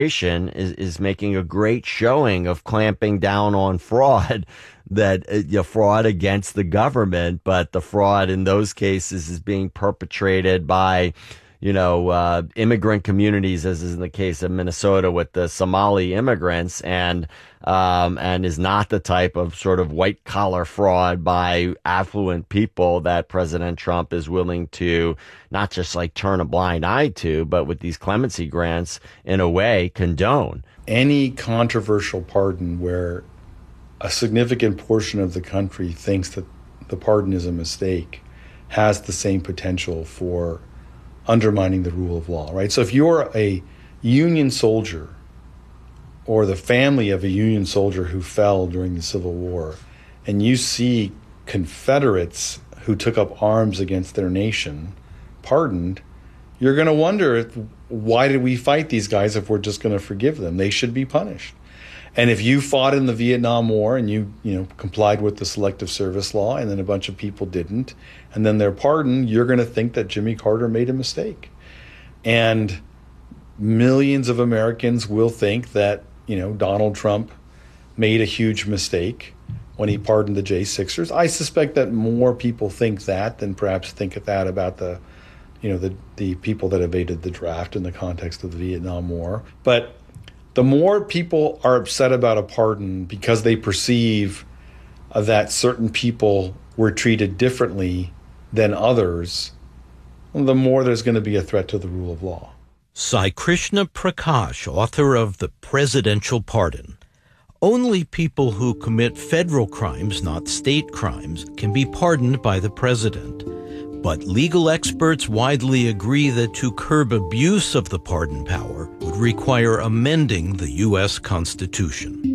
is making a great showing of clamping down on fraud that fraud against the government, but the fraud in those cases is being perpetrated by immigrant communities, as is in the case of Minnesota with the Somali immigrants, and is not the type of sort of white collar fraud by affluent people that President Trump is willing to not just like turn a blind eye to, but with these clemency grants in a way condone. Any controversial pardon where a significant portion of the country thinks that the pardon is a mistake has the same potential for undermining the rule of law, right? So if you're a Union soldier or the family of a Union soldier who fell during the Civil War, and you see Confederates who took up arms against their nation pardoned, you're going to wonder, why did we fight these guys if we're just going to forgive them? They should be punished. And if you fought in the Vietnam War and you complied with the selective service law, and then a bunch of people didn't, and then they're pardoned, you're going to think that Jimmy Carter made a mistake. And millions of Americans will think that, Donald Trump made a huge mistake when he pardoned the J6ers. I suspect that more people think that than perhaps think that about the people that evaded the draft in the context of the Vietnam War. But the more people are upset about a pardon because they perceive that certain people were treated differently than others, the more there's going to be a threat to the rule of law. Sai Krishna Prakash, author of The Presidential Pardon. Only people who commit federal crimes, not state crimes, can be pardoned by the president. But legal experts widely agree that to curb abuse of the pardon power would require amending the U.S. Constitution.